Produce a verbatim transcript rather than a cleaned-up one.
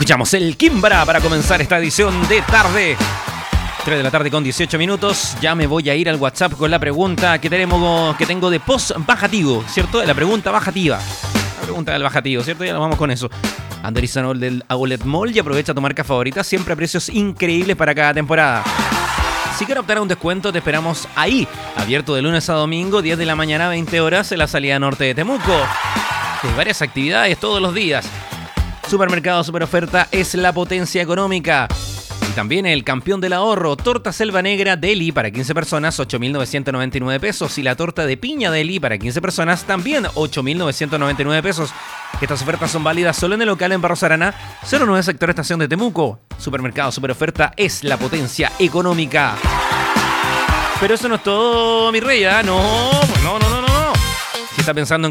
Escuchamos el Kimbra para comenzar esta edición de tarde. tres de la tarde con dieciocho minutos. Ya me voy a ir al WhatsApp con la pregunta que tenemos, que tengo de post bajativo, ¿cierto? La pregunta bajativa. La pregunta del bajativo, ¿cierto? Ya nos vamos con eso. Andrés Sanol del Outlet Mall y aprovecha tu marca favorita, siempre a precios increíbles para cada temporada. Si quieres optar a un descuento, te esperamos ahí. Abierto de lunes a domingo, diez de la mañana, veinte horas, en la salida norte de Temuco. Hay varias actividades todos los días. Supermercado Super Oferta es la potencia económica. Y también el campeón del ahorro, torta selva negra Deli para quince personas, ocho mil novecientos noventa y nueve pesos. Y la torta de piña Deli para quince personas, también ocho mil novecientos noventa y nueve pesos. Estas ofertas son válidas solo en el local en Barros Arana, cero nueve sector estación de Temuco. Supermercado Super Oferta es la potencia económica. Pero eso no es todo, mi rey, ¿eh? No, no, no, no, no. Si está pensando en